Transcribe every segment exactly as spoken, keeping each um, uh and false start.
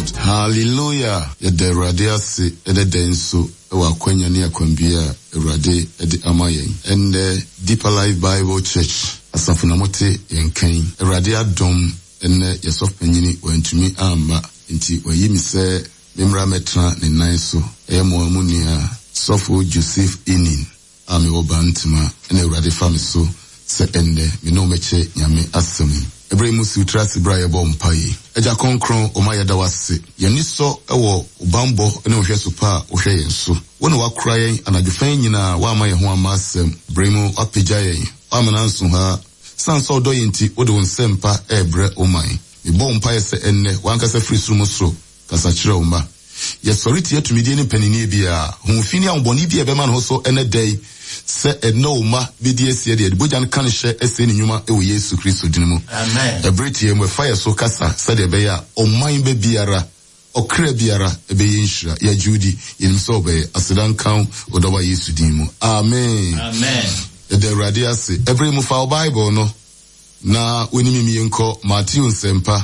Lord. Hallelujah. Yede Awurade ase ede denso ewa akwanya ne akwambia Awurade ede amayen. And the Deeper Life Bible Church asafunamote yenkan. Awurade adom ene yesof panyini wantumi amba nti wayimi se memra metra ne nan so emo amunia Sofo Joseph Inin ami obantima ene Awurade fami so se ende me no meche nyame asemi. Ebre musi utrasi bra yebo mpaye. Eja konkron oma yeda wase. Yeni so ewo ubambo ene ohwe so pa ohwe yenso. Wona wakura yen anadwufan nyina wa ama ye ho amasem. Bremu apegya yen. Amana nso ha sanso do yenti wode wonsempa ebre oman. Mebo mpaye se enne wankasa free sumo so kasa kire oma. Ye sorry tie tumidie ne panini bia. Honfini amboni bia be man ho so ene day. Se eno ma bidi esi de bojan kan hye ese ni nyuma e wo Yesu Kristo dinimu. Amen. Ebreti e mo fire so kasa se de be ya oman be biara okra biara e be yinhira ya Judi yin so be asedan kan odoba Yesu dinimu. Amen. Amen. E de Awurade ase every mu fa Bible no na onimi mi enko Matthew nsempa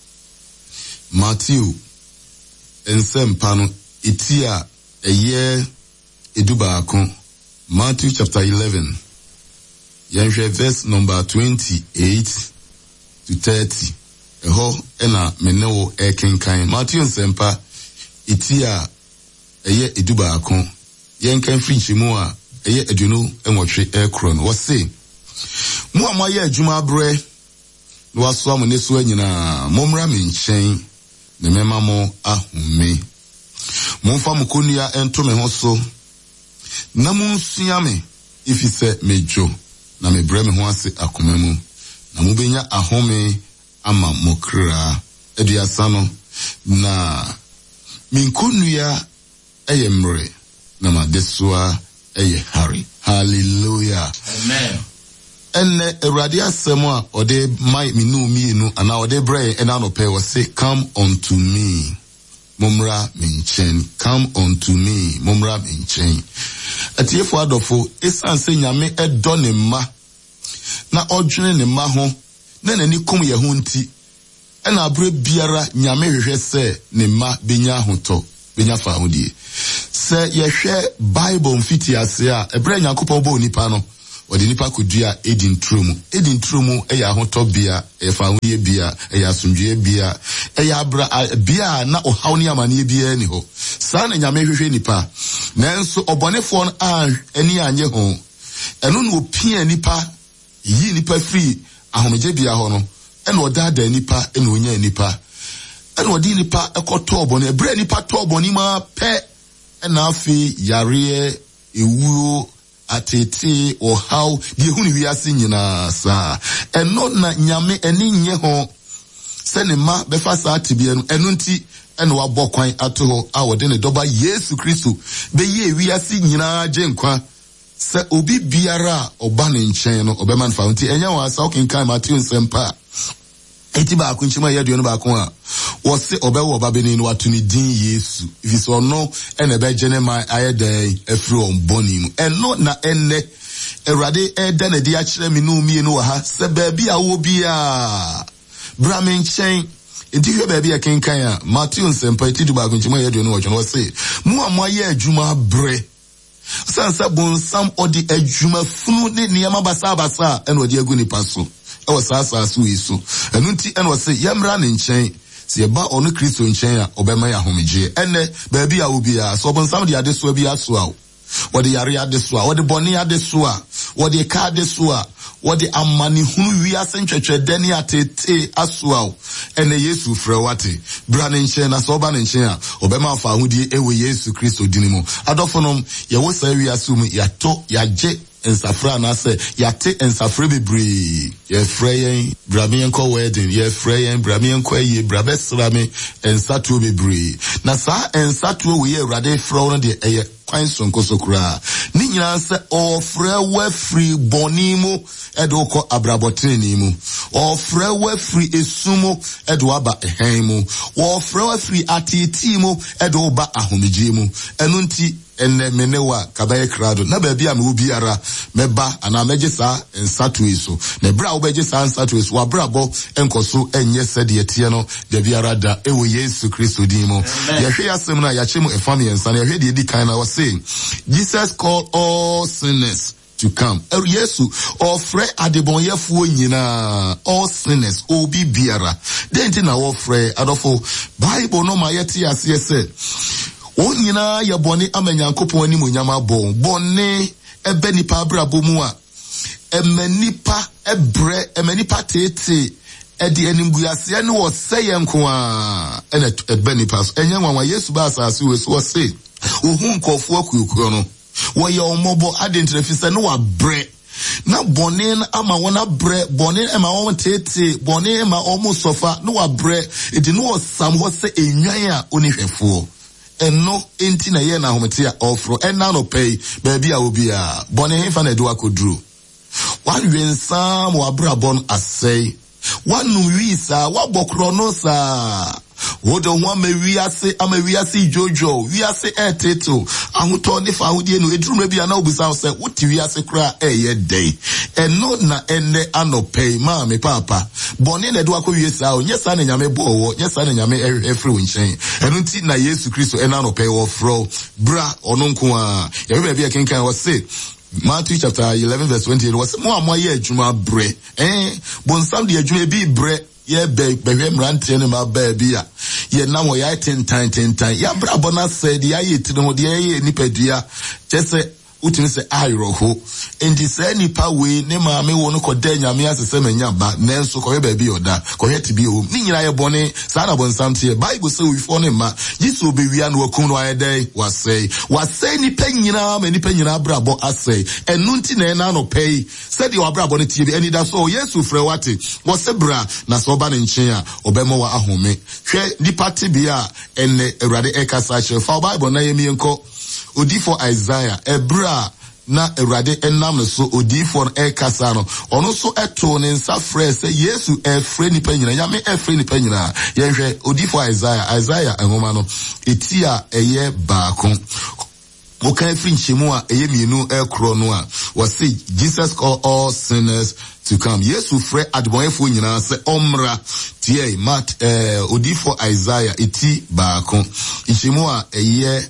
Matthew nsempa no itia eye edubaako Matthew chapter eleven, Yanshwe verse number twenty-eight to thirty. Eho ena menewo ekenkan. Matthew nsempa itia eye eduba akon. Yenkan frinchi mu a eye eduno enwotwe ekron. Wose mu amaye adwuma abre no waso am ne so anyina momra me nchen ne mema mo ahome. Momfa mkonua ento me ho so na munsuame ifi se mejo na mebre me ho ase akoma mu na mubenya ahome ama mokra eduasa no na minkunua eyemre na madesoa eye hari. Hallelujah. Amen. Enne Awurade asem a ode mai minu mienu ana ode bre ena no pe wo say come unto me Mumra minchen, come unto me, mumra minchen. Atiefo adofo, esan se nyame edo ne ma, na odwene ne ma ho, na nani kum ye ho nti, ena abre biara nyame hwehwe se ne ma benya hoto, benya fa hodie. Se ye hwe Bible mfiti ase a, ebre Nyankopon bo nipa no, wadi nipa kudua edin trumu. Edin trumu eya hoto bia, eya fa hodie bia, eya asumdue bia, eya abra bia na ohaw ni amane bia ni ho. Sa na nyame hwehwe nipa. Nanso obonefo no a eni anye ho. Eno no opia nipa, yi nipa free ahomeje bia ho no. Eno odada nipa, eno onya nipa. Eno odi nipa ekoto obone, ebre nipa to oboni ma pe. Ena afi yare ewu atete o how die hunu wiase nyina sa eno na nyame eni nye ho se ne ma befa sa atibie no eno nti eno wabɔ kwan ato ho a wode ne doba Yesu Kristo be ye wiase nyina gye nkwa se obi biara oba ne nkyɛn no obema nfa nti enya wa sa okenkan Matthew nsempa eti ba akunchima ye duo no ba kon a wo se obewo oba beni no atuni din Yesu if so no ene be gene my ayedai efri on boni mu eno na enne Awurade eda na di a kire me no mie no ha se ba bi a wo bia bra me nchen enti hwe ba bi a kenkan a Matthew nsempa eti du ba akunchima ye duo no wo se mu amwa ye adwuma bre sansa bonsam odi adwuma funu ne niam basa basa eno odi agu nipa so ewa sasa so iso enu nti eno se yemra ne nchen se ba onu Kristo nchen a obema ya homegye ene ba bia obi a so bonsam de ade so bi aso a wode yare ade so a wode boni ade so a wode ka ade so a wode amani hunu wi asentwetwe dani atete aso a ene Yesu frɛ wate bra ne nchen na so ba ne nchen a obema fa ahudi ewe Yesu Kristo dinimu adofonom ye wo sa wi asum ya to ya je ensafra na se yate ensafra bebre ye freyen bramian ko wedding ye freyen bramian ko ye brabesra me ensatu bebre na sa ensatu we ye Awurade fro no de eye kwan sonko sokura ni nyina se ofre we free bonimu edo ko abraboteni mu ofre we free esumu edo aba ehenmu ofre we free atiti mu edo ba ahomegye mu enu nti ene menewa kabaye krado na baabi a me obiara meba ana meje sa nsatu eso na bra wo beje sa nsatu eso wa brabo enkoso enye sede etie no de biara da ewo Yesu Kristo din mo yehwe asem na ya chemu efami ensa na yehwe de di kan na was saying Jesus called all sinners to come. Er Yesu ofre adebonyefuo nyina all sinners obi biara. Denti na ofre adofo Bible no ma yeti ase se. O nyina ye boni amanyankopon ani monyama bon. Boni ebe nipa abrabo mu a emanipa ebre emanipa tete edi enimguase ne wo seye nko a ene ebe nipa so enye nwanwa Yesu ba asase we so say ohun kofo akukuro no wo ye omobo adentrefise no wa bre na bonin ama wona bre bonin ama won tete bonin ama omo sofa no wa bre edi no sam ho se enwan a onihwefo eno enti na ye na homete a ofro ena no pay baabi a obi a bonin hefa na do akoduru wan wensam wa brabon asei wanu wisa wabokro no sa wodo ho amawiase amawiase jojo wiase eteto ahoto ne fa hodie no eduruma bia na obusa se woti wiase kra eye dey eno na ene anopei ma me papa bone na do akwiese a onye sa na nyame bo wo nye sa na nyame ehwe wonchen eno nti na Yesu Kristo ena anopei wo fro bra ono nko a ye be bia kenkan wo se Matthew chapter eleven verse twenty-eight was mo amoye adwuma bre eh bonsam de adwuma bi bre ye be be mrantie ne ma ba bia ye na wo ya ten tan ten tan ya bra bona said ya ye tino ho de ye nipadua chese utimi se ayroho endi se nipa we ne ma me wo no koda nyame asese manya ba nenso ko ye ba bi oda ko ye tibi o ni nyina ye bone sa na bonsam tie Bible say we for ne ma jiso be wi an wakum no ayedai wasai wasai nipa nyina ma nipa nyina brabo asai enu nti na na no pay said you brabo ne tie bi eni da so Yesu frɛ wate wo se bra na so ba ne nchen a obemo wa ahome hwɛ nipa tibia enne Awurade ekasa che fa Bible na ye mi enko odi for Isaiah ebra na Awurade enam so odi for ekasa no ono so eto ne nsa frɛ sɛ Yesu efrɛ nipa nyina ya me efrɛ nipa nyina ye hwɛ odi for Isaiah Isaiah enhoma no etia eye baako okan free nchemu a eye mienu ekro no a was say Jesus call all sinners to come. Yesu frɛ adebɔnyɛfo nyina sɛ omra tie mat eh odi for Isaiah eti baako nchemu a eye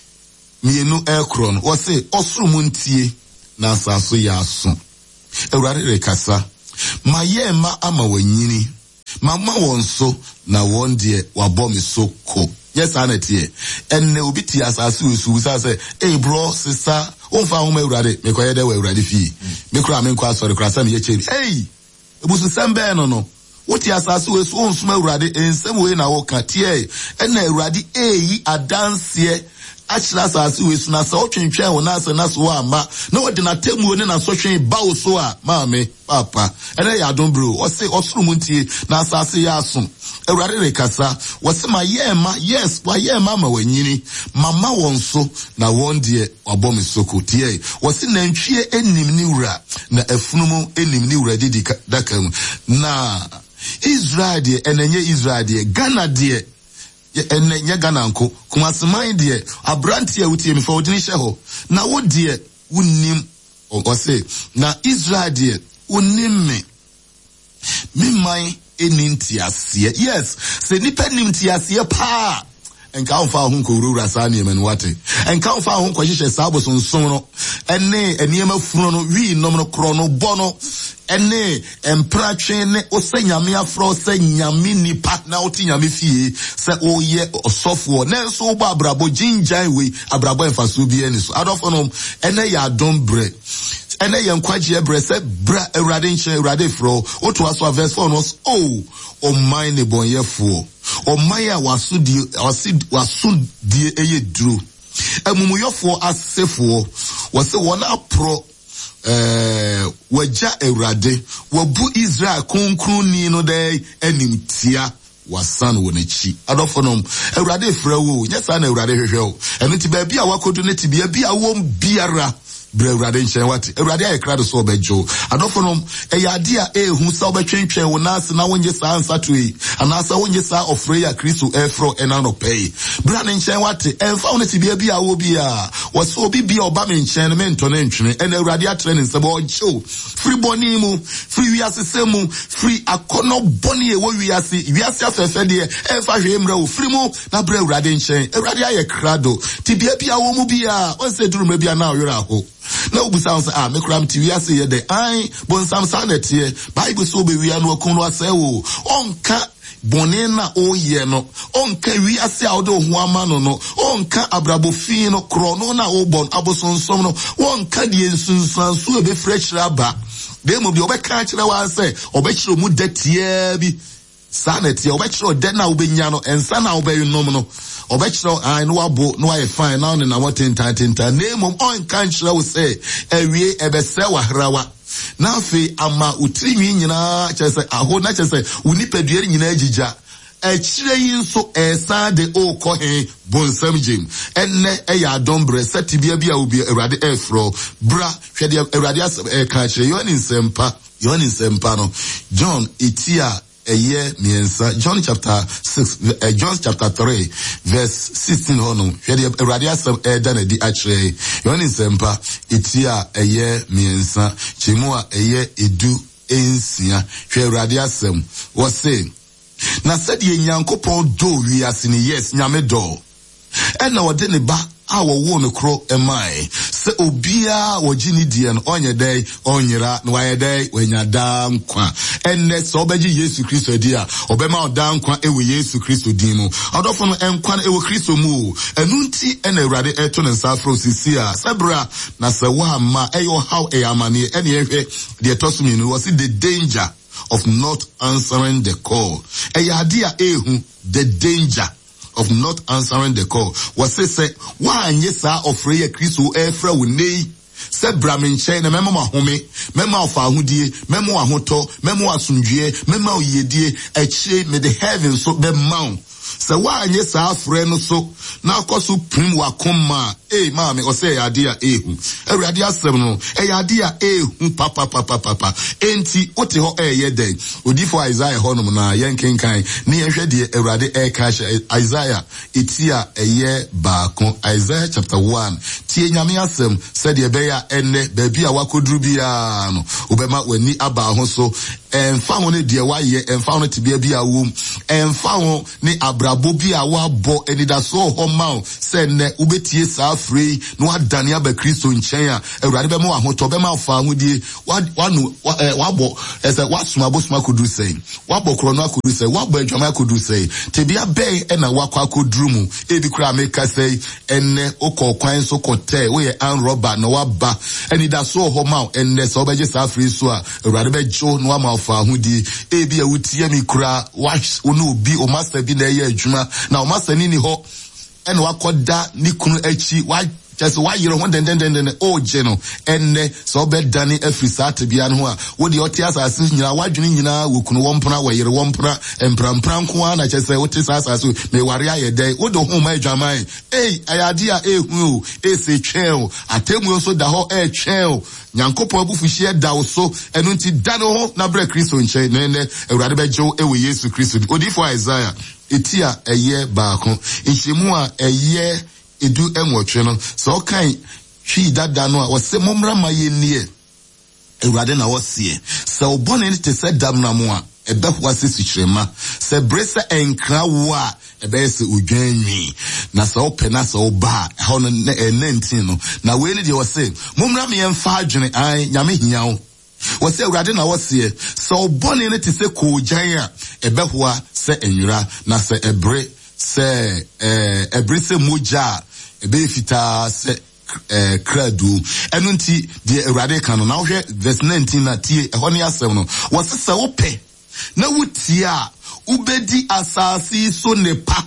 mienu ekron o se osuru ntie na asaso ya aso Awurade rekasa ma ye ma ama wanyini ma ma wonso na won de wabɔ me so ko yes anatie enne obi ti asase osu sa se eh bro sister o fa ho ma Awurade me koye de wa Awurade fi me kura me nkwa sori kura sa me ye chebi eh ebusu sembe no no woti asase osu o nsuma Awurade ensem we na wo ka tie enne Awurade eyi adanse achira asase we su na sa otwentwen wo na sa na so ama na wodi na temu ne na so twen ba wo so a maame papa ene ya don bro o se osuru muntie na asase ya asom Awurade rekasa wose ma ye ma yes wa ye ma ma wanyini mama won so na won de wabɔ me soko tie wose nantwie enim ni wura na afunumu enim ni wura didi dakam na Israel de enenye Israel de Ghana de enne nya Ghana nko kuma seman de abrantie wutie me fa wodini hye ho na wo de wunnim o se na Israel de wunnim me me man enintiasie yes se nipa nimtiasie pa enka onfa ho nkorura sa ne men wate enka onfa ho nkwahye sabo sonson no enne eniema funu no wi nom no kro no bo no enne empratwe ne osanyame afro osanyame nipa na oti nyame fie se oye osofo ne so ba abrabo jinjan we abrabo enfaso bi eni so adofo no enne ya don bre ene ye nkwaje bre se bra Awurade nche Awurade fro oto aso verse four no oh o mine ne bonyefo o maya wasu di wasu di eye duro amumuyofo asefo wose wona pro eh waja Awurade wabu Israel konkruni no dey animtia wasan wo nachi adofo no Awurade frɛ wo nyesa na Awurade hwehwɛ wo eno ti ba bia wakodu ne ti bia bia wo biara bre urade nchen wate urade aye krado so obejo adofo no e ya ade a ehu sa obetwentwen wo nase na wonye sa ansa to yi anasa wonye sa ofre ya Kristo efro ena no pay bra ne nchen wate emfa won ti bia bia wo bia wo so obi bia oba me nchen me nto ne ntwene ena urade atre ne nsebo ojo free boni mu free wiase semu free akono boni e wo wiase wiase afefe de emfa hwe mra wo free mu na bra urade nchen urade aye krado ti bia bia wo mu bia won se duru me bia na oyora ho na obusa say ah me kram ti wiase ye de ai bon sam sanet ye bible so be wi anu okun no ase wo onka bone na oye no onka wiase a odo ho ama no no onka abrabofin no kro no na obon abosonsom no onka die nsunsan so e be fresh raba de mo bi obeka kire wa say obekiro mu detie bi sanet ye obekiro de na obenya no ensa na obeyinom no obekiro ai no abo no aye fine now na what entertainment name on kan kire wo say ewie ebese wahrawa na fe ama utrinwi nyina chese aho na chese unipadua nyina agigya ekire yi nso esa de okohe bonsam jim enne eya adombre setibia bia obi Awurade efro bra hwede Awurade e ka kire yo ni nsempa yo ni nsempa no John etia eye miensa John chapter six uh, John chapter three verse sixteen hono hwede Awurade asem e da na di akire yo ni nsempa etia eye miensa chimu a eye edu ensia hwe Awurade asem wo say na said ye Nyankopon do wiase ni yes nyame do ena wode ne ba a wo no kro emai se obia wo gini die no onye dai onyira no waye dai wanya dan kwa enne so obeji Yesu Kristo di a obema odan kwa ewe Yesu Kristo din mu odofo no enkwa na ewe Kristo mu enunti ena Awurade eto ne safro sisi a sebra na se wa ma eyo how e amane ene ehwe de tosumi no was the danger of not answering the call. Eyadia ehu the danger of not answering the call. Was say why yesa ofre ye Kristo efra wo nei se bramenche na memo mahome memo afa ahudie memo ahoto memo asundwie memo oyedie eche me the heavens so the mount se why yesa afre no so na akoso prim wakoma eh maame o say ade a ehu Awurade asem no eh ade a ehu papa papa papa enti ote ho eh ye den odifo Isaiah ho no na yenkenkan ne yehwe de Awurade eh ka Isaiah etia eye baako Isaiah chapter one tie nyame asem said ye be ya enne baabi a wakoduru bia no obema wani aba ho so emfa ho ne de waye emfa ho tibia bia wom emfa ho ne abrabo bia wabo enidaso ho mawo se ne ubetie sa free no adane aba Kristo nchen a Awurade be ma ahoto be ma fa ahudie wanu wabo ese wasuma abosuma kodu sei wabo krono akodu sei wabo adwama akodu sei tebia be e na wakwa akoduru mu e bi kura meka sei enne okokwan so kote we an roba na waba eni da so ho ma enne so beje sa free so a Awurade be jo no ama fa ahudie e bi awutie mi kura wash onu obi o master bi na ye adwuma na o master ni ni ho ene wakoda ni kunu achi wa just why you don't want den den den o geno enne so be dani afrisat bia no ho a wo de ote asase nyina wadwene nyina wo kunu wompra wa yere wompra emprampra nko na chese wote asase me ware aye dai wo do ho ma adwaman ei ayade a ehu e se twel atemu so da ho e twel Nyankopon abufuhie da wo so enu nti da no ho na bra Kristo nche ne ne Awurade be jo e wo Yesu Kristo odifo Isaiah etia eye baako nhyimu a eye edu enwotwe no so kan hwi dada no a wose momra maye nie Awurade na wose se obone ne te se dam na mo a ebe wase sikrema se bresa enkra wo a ebe se odwanwi na se opena se oba ho no nineteen no na we ne de wose momra me emfa adwene ai nyame hiawo wose Awurade na wose se obone ne te se koogyan a ebe hoa se enwura na se ebre se eh ebre se moja ebe fita se eh kradu enu nti de Awurade kan no na hwe verse nineteen na tie ehɔ ne asɛm no wose se wope na wutia ubedi asasi so nepa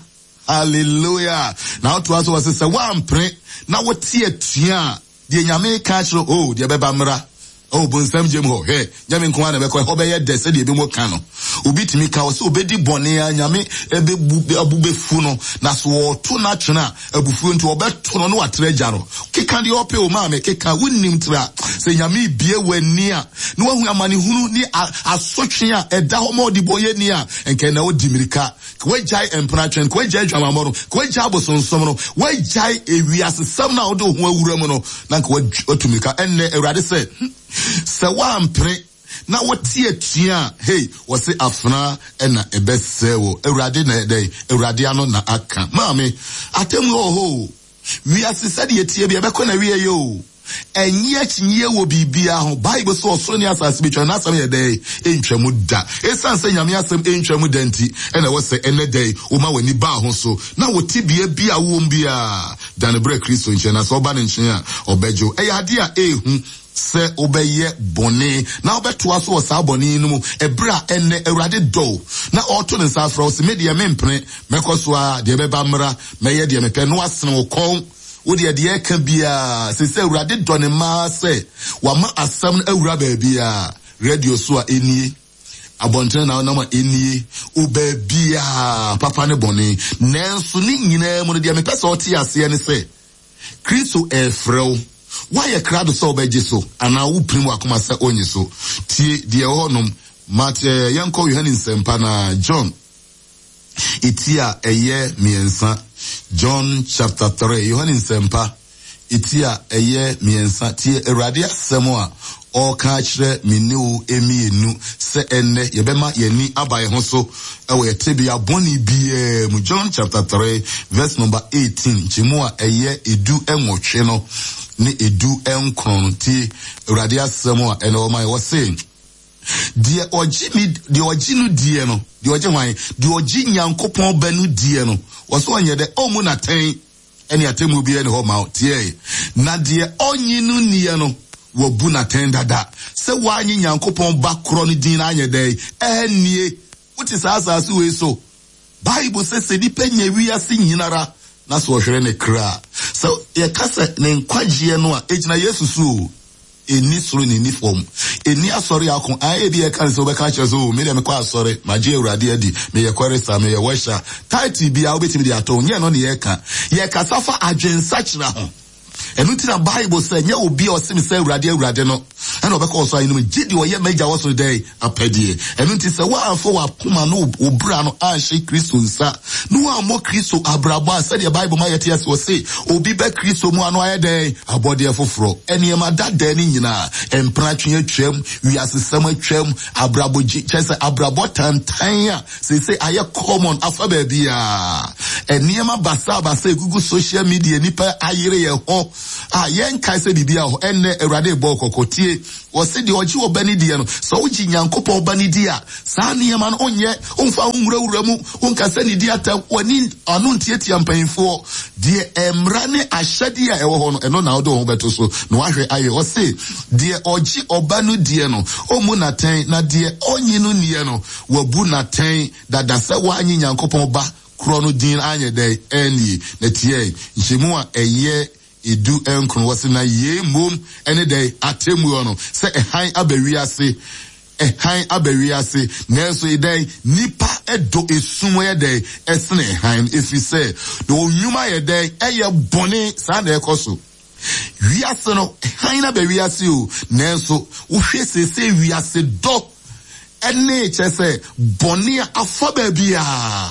hallelujah na to aso wose se wampre na wotie tua de nyame ka kyerɛ oh de beba mra oh bonsam jem ho he nyame nko na be ko ho be ye de se de bi mo ka no obi timi ka wo se obedi bone anyame ebe abube fu no na so to na twena abufu nti obeto no no watre gya no keka de ope o ma me keka wonnim tra se nyame bie wani a no wahu amane hunu ni asotwe a eda ho ma odi boye ni a enke na odi mirika kwejai empratwen kwejai dwamamoro kwejai bosonsom no wejai ewiase sam na odo ho awura mu no na nka watumika enne Awurade se se wa ampre na wotie atua hey wose afna ena ebesewo Awurade na dey Awurade ano na aka maame atemu ho wi asese de etie bia beko na wi yo enye chinye wo bibia ho Bible so so ni asase betwa na asam ye dey entwamu da esan se nyame asem entwamu da nti ena wose ene dey o ma wani ba ho so na woti bia bia wo mbia dan bre Kristo nche na so ba ne nche a obejo e ya de a ehu se obeye bone na obeto aso osa bone no mu ebra enne Awurade do na auto ne sa fra o se media mempene mekoso a de beba mra meye de mepe no asene wo kon wo de de ka bia se se Awurade do ne ma se wa ma asam awura ba bia radio so a enie abonten na na ma enie o ba bia papa ne bone nenso ni nyina mu de mepe so tie ase ne se Kristo e frɛw why a crowd so beje so ana wo prim akoma se onyi so tie de honom mat yanko Yohane Nsempa na John itia eye miensa John chapter three Yohane Nsempa itia eye miensa tie Awurade asɛm a ɔka kyerɛ meniu emienu se enne yebema yeni abaye ho so ewe yetebia boni bie mu John chapter three verse number eighteen chimu a eye edu enwotwe no ni edu enkron ti Awurade asɛm a ene o mai wo se die oji mi die oji nu die no die oji hwan die oji Nyankopɔn ba nu die no wo so onye de omu na ten ene atemu bie ne ho ma tie na die onyi nu nie no wo bu na ten dada se wanyi Nyankopɔn ba kro no din anye dey enie wuti sa asase we so Bible says se di penye wi ase nyinara na so hwere ne kra so ye kasa ne nkwagye no a ejina Yesu so eni soro ne ni form eni asori akon aye bi e kan so be ka che so me de me kwa asori magie Awurade adi me ye kwere sa me ye washa title bi a obetimi de ato nye no ne ye ka ye kasa fa adwensa kyera ho enu ti na Bible say nye obi o se me say Awurade Awurade no ana obeka o so ayi no gidi o ye meja wo so dey apedie enu ti say wa afo wa kuma no obra no a hye Kristo nsa no wa mo Kristo abrabo a say the Bible ma yete yes o say obi be Kristo mu ano aye dey abode foforo ene ma dada ni nyina empratwe atwam wi asesam atwam abrabo chese abrabo tantan a say say aye common afa ba bia ene ma basa basa gugu social media nipa ayire ye ho ah yen kai se bibia ho enne Awurade bo kokotie wo se de oji obani die no so uji Nyankopɔn obani dia saa ne ma no onye onfa nwurawura mu onka se ne dia ta wani anu ntiatia mpanfo de emra ne ahyade a ewo ho no eno na odo ho beto so no wahwe aye wo se de oji obanu die no omu na ten na de onyi no nie no wabu na ten dada se wanyi Nyankopɔn ba kro no din anye dey eni na tie njemu a eye edu enkron wase na ye mom ene dey atemu ono se ehan abawi ase ehan abawi ase nenso edai nipa edo esum ye dey esene ehan if you say the onyuma ye dey eye bone sa na ekoso wiase no ehan abawi ase o nenso wo hwe sese wiase do ene chese bone afa ba bia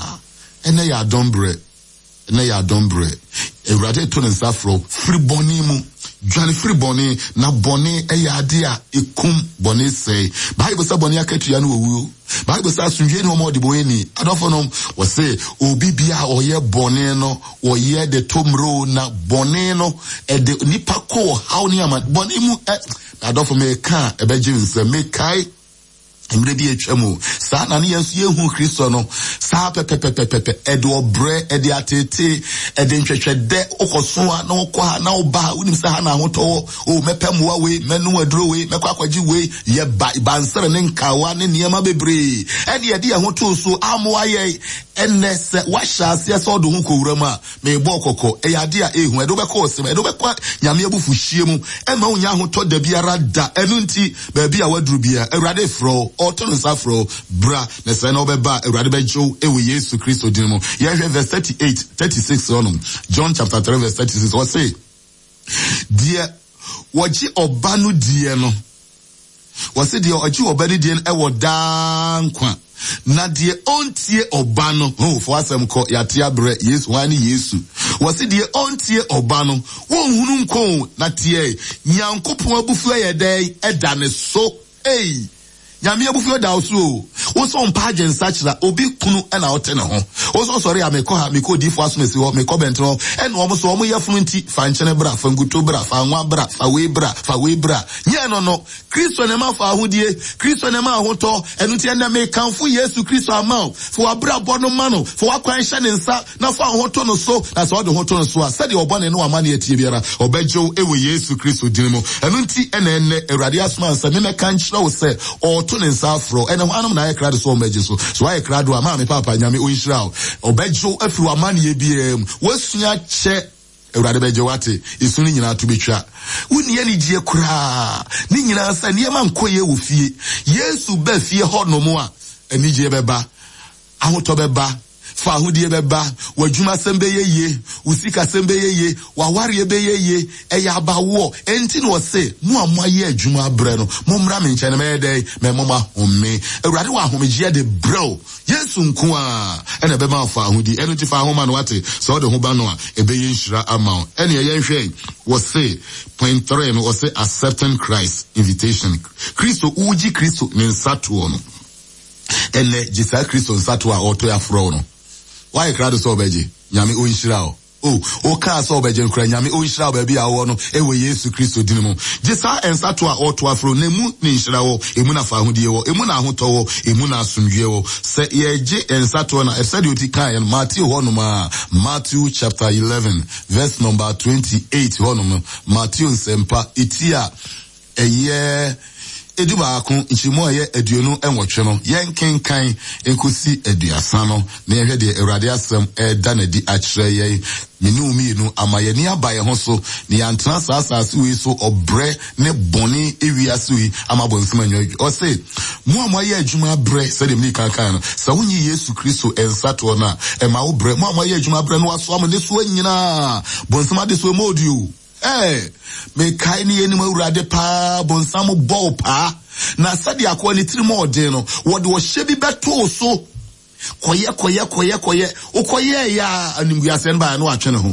ene ya dombre ene ya dombre Awurade to ne nsafro free boni mu dwane free boni na boni eyade a ekum boni sei Bible say boni akatua no owu Bible say asunje ni omo de boyeni adofo no wo say obi bia oye boni no oye de tomro na boni no e de nipa ko how ni ama boni mu adofo me ka ebeje nse me kai emre bi etwamo sa na ne yenso yehu Kristo no sa pepepepepe edo obre ede atete ede ntwetwede okoso a na okwa na oba unim sa ha na hoto o mepemwa we menu aduro we mekwa kwaji we ye ba bansere ne nkawa ne niema bebre ede ede hoto so amoa ye ene se wahya ase se odo hu kowura mu a me bo kokko e yade a ehu edo be ko osem edo be kwa nyame abufu hie mu e ma onya hoto da biara da enu nti ba bia waduru bia Awurade fro oto no sa fro bra na se na obeba Awurade be jo e we Yesu Kristo din mu ye hwe verse thirty-eight thirty-six on John chapter three verse thirty-six what say dear waji oba no die no wase dear waji oba no die no e woda nkwa na dear ontie oba no ho fo asem ko yate abre Yesu wani Yesu wase dear ontie oba no won hunu nko na tie nyankopon abufu ayedai eda ne so ei nyame abufu da oso wo so mpa agensa kira obi kunu na ote ne ho wo so sorry ameko ha meko di fo asomesi ho meko bentro e no omo so omo yefunu nti fa nchene bra fa nguto bra fa nwa bra fa we bra fa we bra nye no no Kristo ne ma fa ahodie Kristo ne ma ahoto enu ti na me kanfo Yesu Kristo ama fo abra bono mano fo wakwan hye ne nsa na fa ahoto no so na so de hoto no so a sade obone ne wama ne atie biara obejo ewe Yesu Kristo dinimo enu nti ene ene Awurade asoma nsa me me kan kyerɛ wo se to ne nsafro ene ho anam na ye krado so meje so so aye krado ama me papa nyame o Israel obejo afiri amane ye biem wasua kye Awurade beje wate isuni nyina to betwa woni ye ni gie kura ni nyina sa ne ma nkoye wo fie Yesu ba fie ho no mo a ani gie beba ahoto beba fa ahodie beba wadwuma sembe yeye usika sembe yeye waware be yeye eya abawo enti no se mu amoye adwuma abre no momra me nkyene me dey me moma homme Awurade wa homegia de bro Yesu nko a ene be ma fa ahodie eno ti fa homa no wate so de ho ba no a ebe ye nhira ama ene ye nhwe wo se point three no wo se accepting Christ invitation Kristo uji Kristo ne nsato no ene Jesus Kristo nsato a oto ya fro no why crowd so beje nyame o nhira o oh o ka so beje nkura nyame o nhira ba bia wo no ewe Yesu Kristo din mu jesa ensato a oto afro na mu ni nhira wo emu na fa hodie wo emu na ahoto wo emu na asomdwe wo se yeje ensato na efsade oti kan Matthew ho no ma Matthew chapter eleven verse number twenty-eight ho no Matthew nsempa itia eye eduba akon nchimo ye aduonu enwotwe no yenkenkan enkosi aduasa no na yehwe de Awurade asem eda na di akire ye minu mienu amaye ni abaye ho so ni antena saasase we so obre ne boni ewiase we amabonsema nyo o say mu amaye adwuma bre se dem ni kankan no sa wonyi Yesu Kristo ensato na e ma wo bre mu amaye adwuma bre no aso am ne so anyina bonsema de so modio eh me kai ni eni Awurade pa bonsam bo pa na sadi akwa ni tiri mo de no wo de wo hye bi beto so koye koye koye koye okoye ya animguase nba no atwe ne ho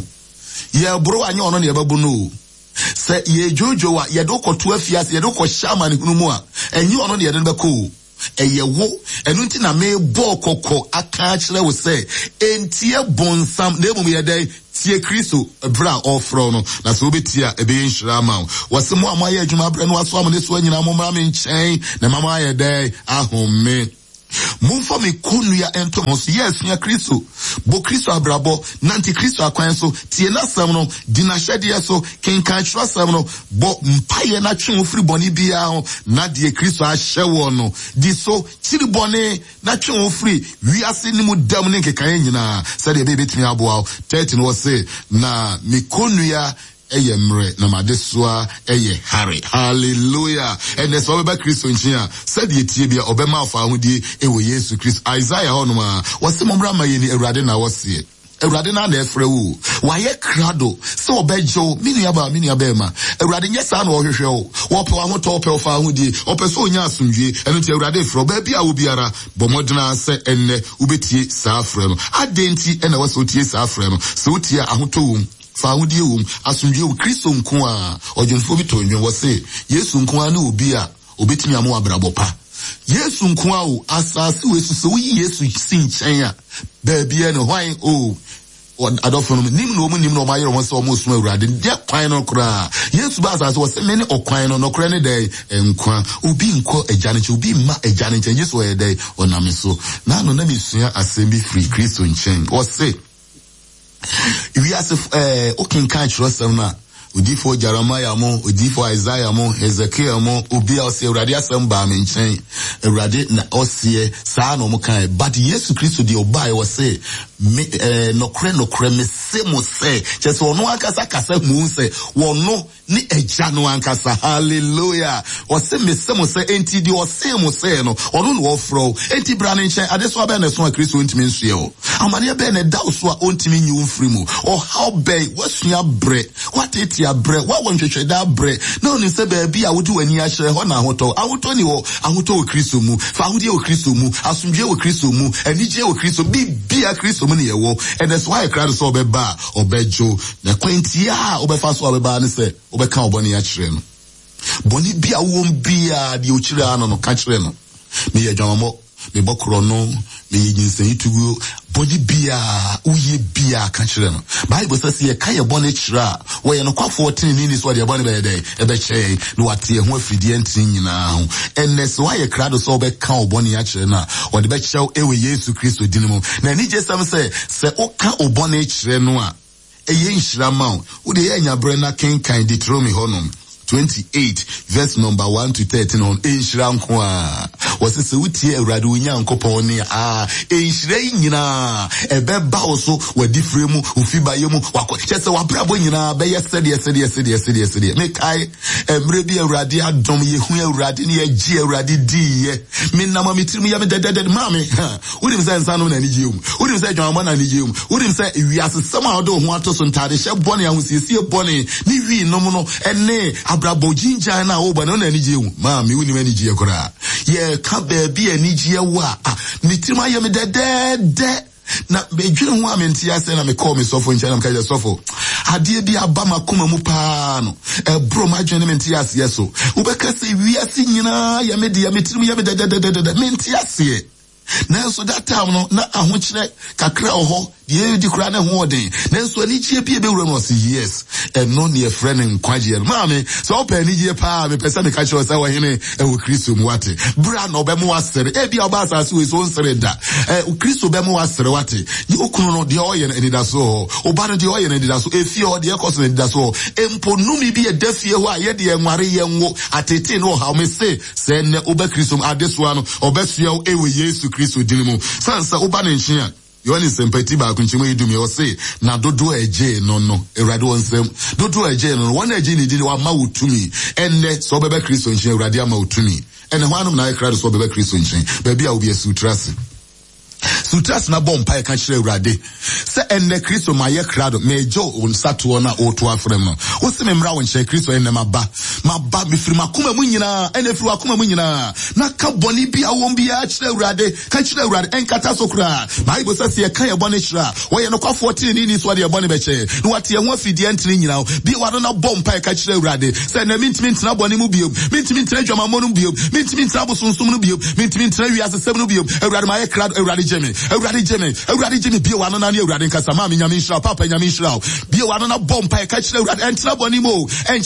ye bro anya ono ne babu no se ye jojo wa ye do koto afiase ye do ko shama ne hunu mu a enyi ono ne ye de beko eye wo enu nti na me bo kokko aka kire wo se entie bonsam na emu ye dai tie Kristo bra ofro no na so betia ebe nhira ma wose mo amaye adwuma bra no aso am ne so anyina mo mra me nchen na mama aye dai ahome Mumfa me konua entomos yes nya Kristo bo Kristo abrabo nanti Kristo akwan so tie na sam no di na hwede so kenkan twa sam no bo mpaye na twen ofri boni bia ho na de Kristo ahye wo no di so chiri boni na twen ofri wiase ni mu dam ne kenkan nyina se de be betimi aboa thirty no say na me konua eye mre na madesua eye hare hallelujah ene so be Kristo nchia said ye tie bia obema afa ahudi ewo Yesu Kristo Isaiah honoma wose momra mayeni Awurade na wose Awurade na na efre wo waye krado se obejo minu aba minu aba ma Awurade nyesa na ohwehwe wo wo pe wa hoto pe ofa ahudi ope so onya asomdwe eno ti Awurade efre ba bia wo biara bomodena se enne ubetie sa afre no adenti ena wose otie sa afre no se otie ahoto wo fa hodie wom asomdwe wo Kristo nko a ojenfo bi to nwe wo se Yesu nko a na obi a obetimi amo abrabo pa Yesu nko a o asase we so se wo Yesu sin chen a ba bia no hwan o adofo no nim no mu nim no mayero mo se o mo suma Awurade de kwan no kra Yesu ba asase wo se me ne okwan no no kra ne dai nkwa obi nko agane che obi ma agane che Yesu e dai onam so na no na misua asem free Kristo nchen wo se we as if eh okenkan chirosem na Odifo Jeremiah mo, Odifo Isaiah mo, Ezekiel mo, Obi ose Awurade asem ba me nchen. Awurade na ose saa no mo kan. But Yesu Kristo di oba e wose me eh, nokre nokre me se mo se. Just ono akasa kasa mu se wono ni eja no ankasa. Hallelujah. Wose me se mo se enti di ose mo se no ono no ofro. Enti bra ne nchen ade so aba na so Kristo ntimi nsue o. Amane be na da so a ontimi nyi ofri mu. Or how be wasua bre. What it ya bre wa won hwehwe da bre na oni se ba bi a wodi wani a hye ho na ahoto ahoto ni wo ahoto wo Kristo mu fa ahodi wo Kristo mu asomdwe wo Kristo mu anigye wo Kristo bi bia Kristo mu ne yewo and that's why crowd so obeba obejo na kwentia obefa so obeba ne se obeka oboni a kire no boni bia wo bia de o kire ano no ka kire no me ye dwammo me bokro no me yinsen itugu body bia uye bia ka kire no Bible says ye ka ye boni kire wo ye no kwa fourteen ni so de boni be dey e be che no wate ho afidi entin nyina ho enness why ye krado so be ka oboni a kire na wo de be chew ewe Yesu Kristo dinimu na ni je sam say se o ka oboni kire no a eye nhira ma wo de ye nya bre na ken kan Deuteronomy honum twenty-eight verse number one to thirteen on Enshira nkoa wose se wutie Awurade Onyankopon ne ah enshira nyina ebeba oso wadifre mu ofibaye mu wakọ chese wabrabo nyina be yesede yesede yesede yesede yesede me kai emre bi Awurade adom yehu Awurade ne ye Awurade diye me nama mitirim ya me dedede mame wodim se nsano na nigye mu wodim se dwanmo na nigye mu wodim se wiase sama odo ho ato so ntade hye bone ahosiesie bone ni wi nom no ene abrabo jinja na wo bana na nigye mu ma me woni mani gye kora ye ka ba bi anigye wa mitima ye me dedede na bedwene ho amenti ase na me call me sofo ncha na me ka sofo ade bi aba makoma mu pa no e bro ma dwene menti ase yeso wo be ka se wiase nyina ye me de ye mitima ye me dedede menti ase na so that time no na ahokyere kakra oho ye di kura na ho odin na so ani gie bia be wura no say yes and no ne friend nkwaje maame so open ni gie pa me pesa me ka kire say wo hene e wo Kristo mu wate bra no be mu wasere e bia oba asase we so nsere da e Kristo be mu wasere wate ni okunu no de oye na dida so oba no de oye na dida so efi o de ekoso na dida so empo numi bi e dafie ho a ye de enware ye nwo atete no ha me say say ne oba Kristo adesoa no obesua e we Yesu Kristo dinimu sansa oba na nhia yoni sempati ba kunchimo yidumi o say na dodo eje no no Awurade wonsem dodo eje no won eje ni di wa ma wutumi enne so bebe Kristo nhia Awurade ama wutumi enne hwanum na ekra so bebe Kristo nhia ba bia obi asutrase Sutras na bom pa e ka kire Awurade se enne Kristo ma ye krado mejo on sato na oto afrem no wo se memra won kire Kristo enne maba maba me firi makoma mu nyina enne firi akoma mu nyina na ka boni bia won bia kire Awurade ka kire Awurade enkata so kra Bible says ye ka ye boni kira wo ye no kwa fourteen ni ni so de boni be che no wate ye ho afidi antini nyina bia wa no na bom pa e ka kire Awurade se na mintimi ntina boni mu biom mintimi ntina dwamamo no biom mintimi ntina bosonsum no biom mintimi ntina wiase sem no biom Awurade ma ye krado Awurade Jimmy, Awurade Jimmy, Awurade Jimmy, be one on your Radin Casama, Yamisha, Papa Yamisha, be one on a bomb by catch the Rad and Trabonimo, and